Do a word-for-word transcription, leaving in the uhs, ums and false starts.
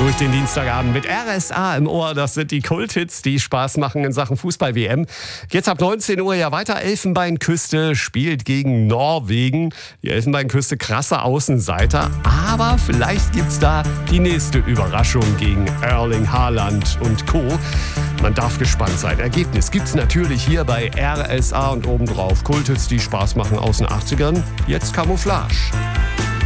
Durch den Dienstagabend mit R S A im Ohr. Das sind die Kulthits, die Spaß machen in Sachen Fußball-W M. Jetzt ab neunzehn Uhr ja weiter. Elfenbeinküste spielt gegen Norwegen. Die Elfenbeinküste, krasse Außenseiter. Aber vielleicht gibt's da die nächste Überraschung gegen Erling Haaland und Co. Man darf gespannt sein. Ergebnis gibt's natürlich hier bei R S A und obendrauf Kulthits, die Spaß machen aus den achtzigern. Jetzt Camouflage.